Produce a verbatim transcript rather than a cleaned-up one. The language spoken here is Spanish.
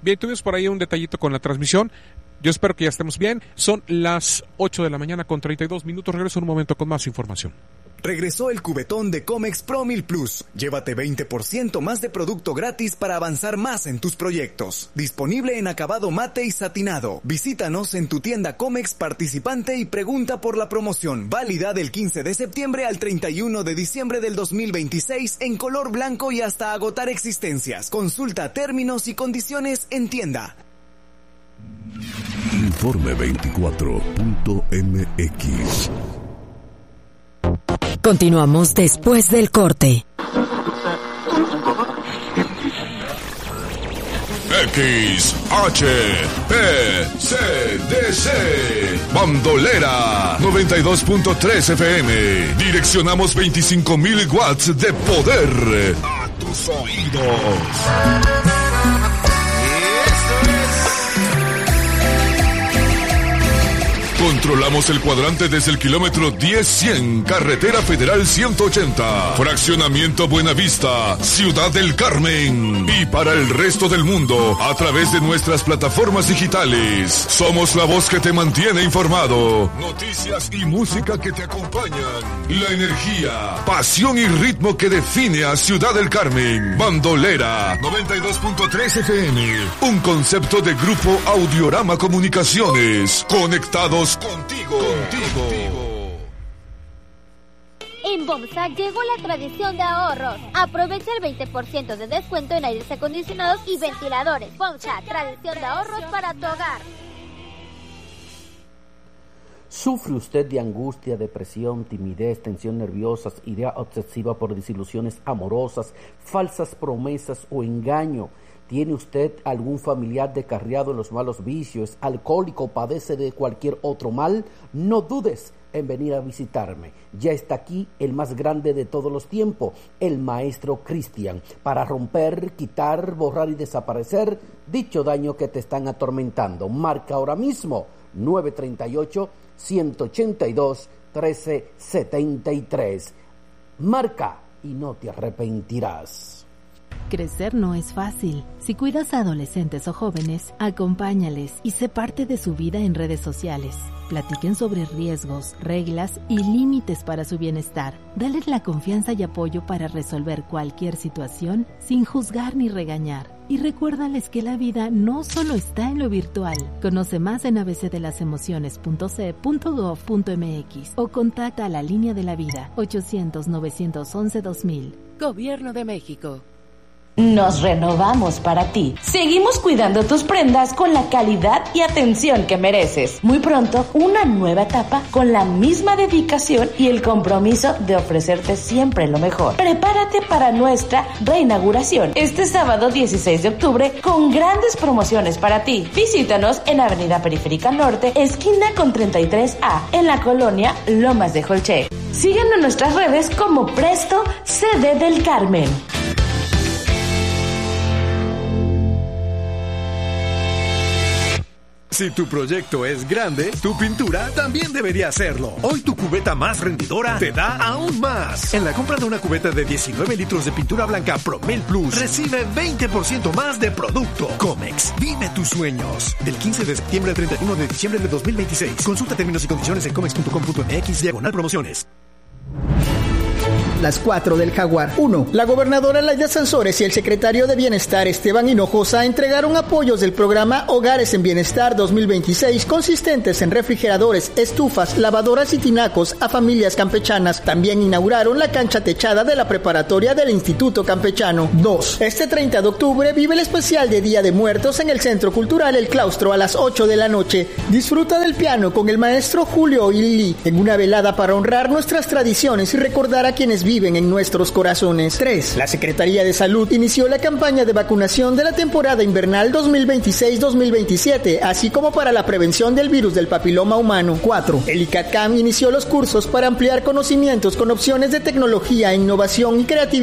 Bien, tuvimos por ahí un detallito con la transmisión. Yo espero que ya estemos bien. Son las ocho de la mañana con treinta y dos minutos. Regreso en un momento con más información. Regresó el cubetón de Comex Pro mil Plus. Llévate veinte por ciento más de producto gratis para avanzar más en tus proyectos. Disponible en acabado mate y satinado. Visítanos en tu tienda Comex participante y pregunta por la promoción. Válida del quince de septiembre al treinta y uno de diciembre del dos mil veintiséis en color blanco y hasta agotar existencias. Consulta términos y condiciones en tienda. Informe veinticuatro punto m x. Continuamos después del corte. X H P C D C Bandolera noventa y dos punto tres F M. Direccionamos veinticinco mil watts de poder a tus oídos. Controlamos el cuadrante desde el kilómetro diez cien, Carretera Federal ciento ochenta, Fraccionamiento Buenavista, Ciudad del Carmen. Y para el resto del mundo, a través de nuestras plataformas digitales. Somos la voz que te mantiene informado. Noticias y música que te acompañan. La energía, pasión y ritmo que define a Ciudad del Carmen. Bandolera noventa y dos punto tres F M. Un concepto de Grupo Audiorama Comunicaciones. Conectados contigo, contigo. En BOMSA llegó la tradición de ahorros. Aprovecha el veinte por ciento de descuento en aires acondicionados y ventiladores. BOMSA, tradición de ahorros para tu hogar. ¿Sufre usted de angustia, depresión, timidez, tensión nerviosa, idea obsesiva por desilusiones amorosas, falsas promesas o engaño? ¿Tiene usted algún familiar descarriado en los malos vicios, alcohólico, padece de cualquier otro mal? No dudes en venir a visitarme. Ya está aquí el más grande de todos los tiempos, el Maestro Cristian, para romper, quitar, borrar y desaparecer dicho daño que te están atormentando. Marca ahora mismo nueve tres ocho, uno ocho dos, uno tres siete tres. Marca y no te arrepentirás. Crecer no es fácil. Si cuidas a adolescentes o jóvenes, acompáñales y sé parte de su vida en redes sociales. Platiquen sobre riesgos, reglas y límites para su bienestar. Dales la confianza y apoyo para resolver cualquier situación sin juzgar ni regañar. Y recuérdales que la vida no solo está en lo virtual. Conoce más en a b c de las emociones punto c punto gov punto m x o contacta a la Línea de la Vida ochocientos, novecientos once, dos mil. Gobierno de México. Nos renovamos para ti. Seguimos cuidando tus prendas con la calidad y atención que mereces. Muy pronto, una nueva etapa con la misma dedicación y el compromiso de ofrecerte siempre lo mejor. Prepárate para nuestra reinauguración este sábado dieciséis de octubre con grandes promociones para ti. Visítanos en Avenida Periférica Norte, esquina con treinta y tres A, en la colonia Lomas de Jolché. Síguenos en nuestras redes como Presto C D del Carmen. Si tu proyecto es grande, tu pintura también debería serlo. Hoy tu cubeta más rendidora te da aún más. En la compra de una cubeta de diecinueve litros de pintura blanca Pro mil Plus, recibe veinte por ciento más de producto. Comex, vive tus sueños. Del quince de septiembre al treinta y uno de diciembre de dos mil veintiséis. Consulta términos y condiciones en comex punto com punto m x diagonal promociones. Las cuatro del Jaguar. uno. La gobernadora Laida Sansores y el secretario de Bienestar Esteban Hinojosa entregaron apoyos del programa Hogares en Bienestar dos mil veintiséis consistentes en refrigeradores, estufas, lavadoras y tinacos a familias campechanas. También inauguraron la cancha techada de la preparatoria del Instituto Campechano. dos. Este treinta de octubre vive el especial de Día de Muertos en el Centro Cultural El Claustro a las ocho de la noche. Disfruta del piano con el maestro Julio Ilili en una velada para honrar nuestras tradiciones y recordar a quienes viven viven en nuestros corazones. tres. La Secretaría de Salud inició la campaña de vacunación de la temporada invernal dos mil veintiséis dos mil veintisiete, así como para la prevención del virus del papiloma humano. cuatro. El ICATCAM inició los cursos para ampliar conocimientos con opciones de tecnología, innovación y creatividad